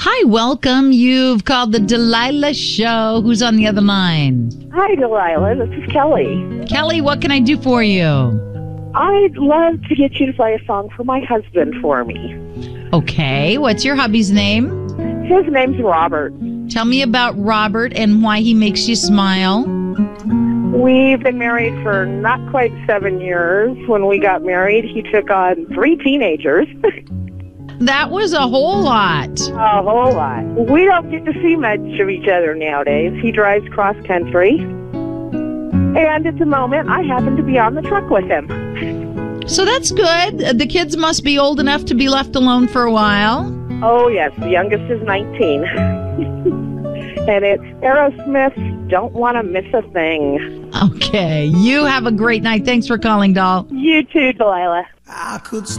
Hi, welcome. You've called the Delilah Show. Who's on the other line? Hi, Delilah. This is Kelly. Kelly, what can I do for you? I'd love to get you to play a song for my husband for me. Okay, what's your hubby's name? His name's Robert. Tell me about Robert and why he makes you smile. We've been married for not quite 7 years. When we got married, he took on 3 teenagers. That was a whole lot. A whole lot. We don't get to see much of each other nowadays. He drives cross country. And at the moment, I happen to be on the truck with him. So that's good. The kids must be old enough to be left alone for a while. Oh, yes. The youngest is 19. And it's Aerosmith, Don't Want to Miss a Thing. Okay. You have a great night. Thanks for calling, doll. You too, Delilah. I could